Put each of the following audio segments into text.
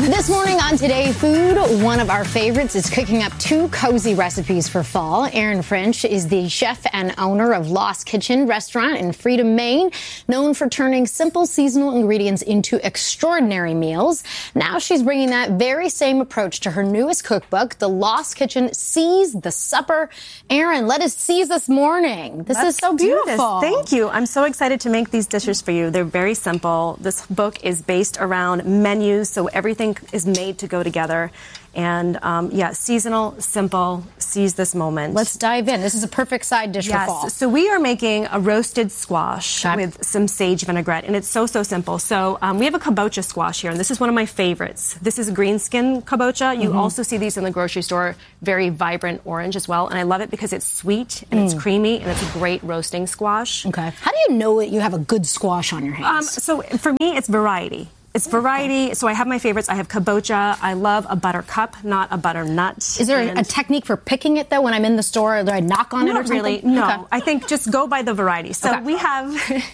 This morning on Today Food, one of our favorites is cooking up 2 cozy recipes for fall. Aaron French is the chef and owner of Lost Kitchen restaurant in Freedom, Maine, known for turning simple seasonal ingredients into extraordinary meals. Now she's bringing that very same approach to her newest cookbook, The Lost Kitchen Seize the Supper. Aaron, let us seize this morning. This is so beautiful. Thank you. I'm so excited to make these dishes for you. They're very simple. This book is based around menus, so everything is made to go together. And seasonal, simple, seize this moment. Let's dive in. This is a perfect side dish for fall. So we are making a roasted squash with some sage vinaigrette, and it's so simple. So we have a kabocha squash here, and this is one of my favorites. This is green skin kabocha. You also see these in the grocery store, very vibrant orange as well, and I love it because it's sweet and it's creamy, and it's a great roasting squash. Okay. How do you know that you have a good squash on your hands? So for me, it's variety. It's variety. So I have my favorites. I have kabocha. I love a buttercup, not a butternut. Is there a technique for picking it, though, when I'm in the store? Do I knock on it or something? Not really. No. Okay. I think just go by the variety. So we have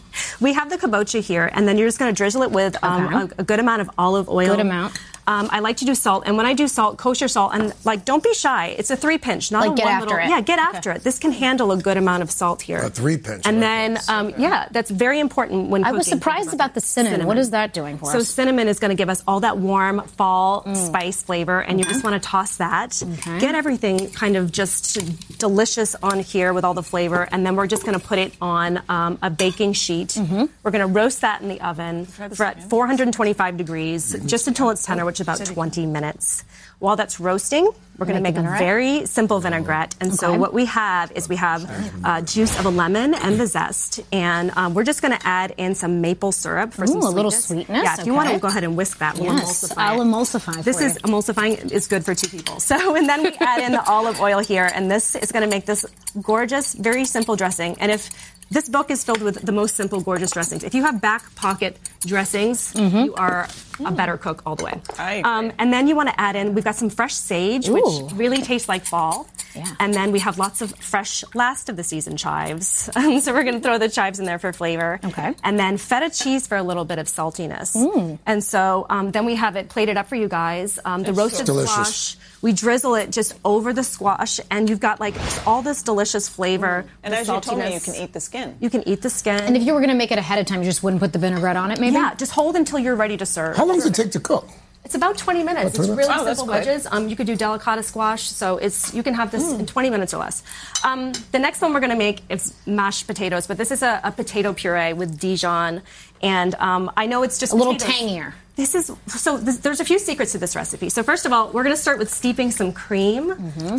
the kabocha here, and then you're just going to drizzle it with a good amount of olive oil. Good amount. I like to do salt, and when I do salt, kosher salt, and don't be shy. It's a 3-pinch, not a get one after little. it. Yeah, get after it. This can handle a good amount of salt here. A 3-pinch. And then, that's very important when cooking. I was surprised about the cinnamon. What is that doing for us? So cinnamon is going to give us all that warm fall spice flavor, and you just want to toss that. Okay. Get everything kind of just delicious on here with all the flavor, and then we're just going to put it on a baking sheet. We're going to roast that in the oven for at 425 degrees, just until it's tender, which is about 20 minutes. While that's roasting, we're going to make a very simple vinaigrette. And so what we have is juice of a lemon and the zest. And we're just going to add in some maple syrup for some sweetness. A little sweetness. Yeah, if you want to go ahead and whisk that, we'll emulsify I'll it. emulsify This is emulsifying is good for 2 people. So, and then we add in the olive oil here. And this is going to make this gorgeous, very simple dressing. And if this book is filled with the most simple, gorgeous dressings. If you have back pocket dressings, you are a better cook all the way. And then you want to add in, we've got some fresh sage, which really tastes like fall. Yeah. And then we have lots of fresh last of the season chives. So we're going to throw the chives in there for flavor. Okay. And then feta cheese for a little bit of saltiness. And so then we have it plated up for you guys. The roasted squash. We drizzle it just over the squash, and you've got all this delicious flavor. And as you told me, you can eat the skin. You can eat the skin. And if you were going to make it ahead of time, you just wouldn't put the vinaigrette on it, maybe? Yeah, just hold until you're ready to serve. How long does it take to cook? It's about 20 minutes. It's really simple quick. wedges. You could do delicata squash, so you can have this in 20 minutes or less. The next one we're going to make is mashed potatoes, but this is a potato puree with Dijon, and I know it's just a little potatoes. tangier. There's a few secrets to this recipe. So first of all, we're going to start with steeping some cream.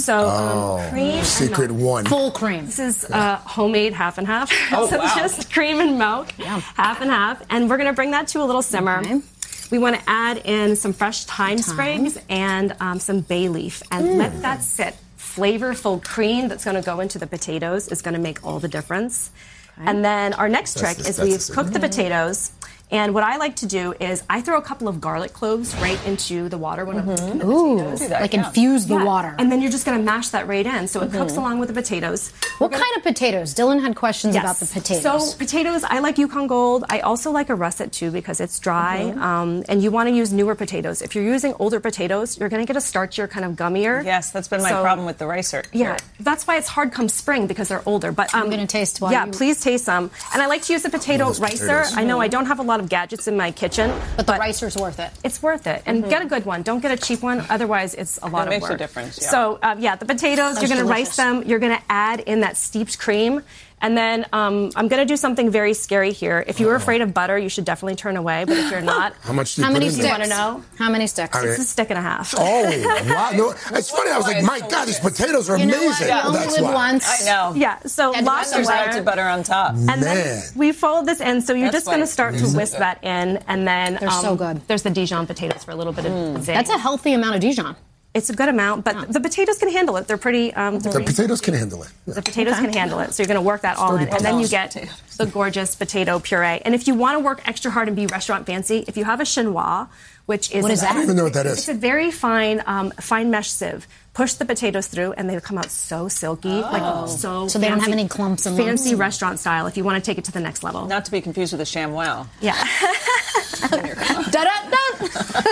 Cream. Secret one. Full cream. This is homemade half and half. Just cream and milk, half and half, and we're going to bring that to a little simmer. Okay. We want to add in some fresh thyme sprigs and some bay leaf, and let that sit. Flavorful cream that's going to go into the potatoes is going to make all the difference. Okay. And then our next trick is we've cooked the potatoes. And what I like to do is I throw a couple of garlic cloves right into the water when I'm cooking the potatoes. Infuse the water. And then you're just going to mash that right in. So it cooks along with the potatoes. What kind of potatoes? Dylan had questions about the potatoes. So potatoes, I like Yukon Gold. I also like a russet too because it's dry. And you want to use newer potatoes. If you're using older potatoes, you're going to get a starchier, kind of gummier. Yes, that's been my problem with the ricer. Yeah, that's why it's hard come spring because they're older. But I'm going to taste one. Yeah, please taste some. And I like to use the potato ricer. I know I don't have a lot of gadgets in my kitchen. But the ricer's worth it. It's worth it. And get a good one. Don't get a cheap one. Otherwise, it's a lot of work. It makes a difference, yeah. So, the potatoes, you're going to rice them. You're going to add in that steeped cream. And then I'm going to do something very scary here. If you were afraid of butter, you should definitely turn away. But if you're not, how much do you How put many in sticks? there? Want to know? How many sticks? It's a stick and a half. Oh, wow. No, it's funny. I was like, my God, these potatoes are amazing. You only That's live why. once. I know. Yeah, so lots of melted butter on top. And then we fold this in, so you're That's just going to why- start to whisk that in, and then They're so good. There's the Dijon potatoes for a little bit of zing. That's a healthy amount of Dijon. It's a good amount, but the potatoes can handle it. They're pretty. The potatoes can handle it. Yeah. The potatoes can handle it, so you're going to work that all in, and then you get the gorgeous potato puree. And if you want to work extra hard and be restaurant fancy, if you have a chinois, which is What is that? I don't even know what that is. It's a very fine mesh sieve. Push the potatoes through, and they come out so silky, So they don't have any clumps in them. Fancy restaurant style. If you want to take it to the next level. Not to be confused with a ShamWow. Yeah. Da-da-da.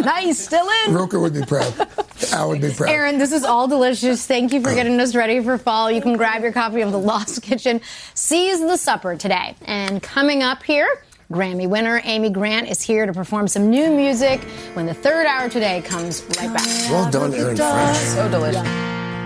Nice, still in. Roker would be proud. Al would be proud. Aaron, this is all delicious. Thank you for getting us ready for fall. You can grab your copy of The Lost Kitchen. Seize the supper today. And coming up here, Grammy winner Amy Grant is here to perform some new music when the third hour today comes right back. Well done, Aaron French. So delicious.